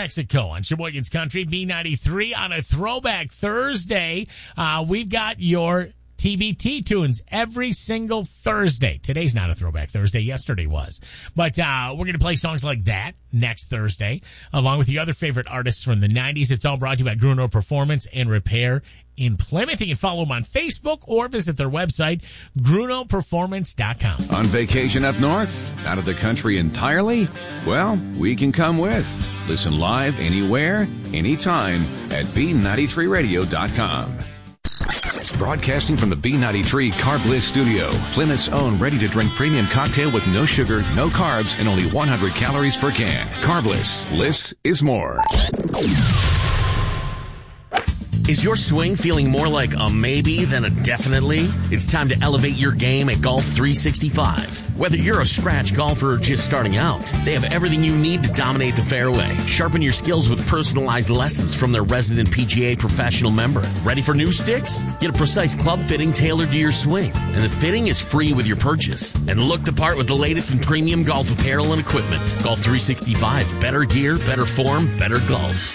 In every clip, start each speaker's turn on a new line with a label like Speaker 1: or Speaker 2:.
Speaker 1: Mexico on Sheboygan's Country, B93 on a Throwback Thursday. We've got your TBT tunes every single Thursday. Today's not a Throwback Thursday. Yesterday was. But we're going to play songs like that next Thursday, along with your other favorite artists from the 90s. It's all brought to you by Gruno Performance and Repair in Plymouth. You can follow them on Facebook or visit their website, GrunoPerformance.com.
Speaker 2: On vacation up north? Out of the country entirely? Well, we can come with. Listen live anywhere, anytime at B93Radio.com. Broadcasting from the B93 Carb Bliss Studio, Plymouth's own ready-to-drink premium cocktail with no sugar, no carbs, and only 100 calories per can. Carb Bliss. Bliss is more.
Speaker 3: Is your swing feeling more like a maybe than a definitely? It's time to elevate your game at Golf 365. Whether you're a scratch golfer or just starting out, they have everything you need to dominate the fairway. Sharpen your skills with personalized lessons from their resident PGA professional member. Ready for new sticks? Get a precise club fitting tailored to your swing. And the fitting is free with your purchase. And look the part with the latest in premium golf apparel and equipment. Golf 365. Better gear, better form, better golf.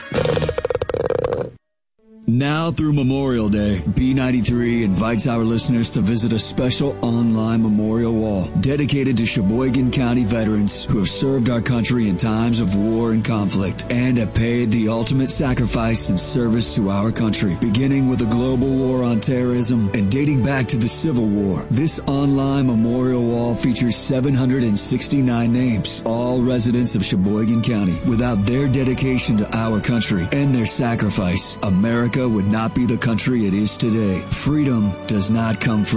Speaker 4: Now through Memorial Day, B93 invites our listeners to visit a special online memorial wall dedicated to Sheboygan County veterans who have served our country in times of war and conflict and have paid the ultimate sacrifice in service to our country. Beginning with the global war on terrorism and dating back to the Civil War, this online memorial wall features 769 names, all residents of Sheboygan County. Without their dedication to our country and their sacrifice, America would not be the country it is today. Freedom does not come free.